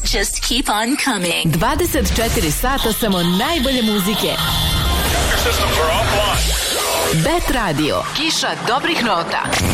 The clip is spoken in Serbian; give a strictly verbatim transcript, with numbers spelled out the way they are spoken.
just keep on coming. dvadeset četiri sata samo najbolje muzike. Bet Radio. Kiša dobrih nota.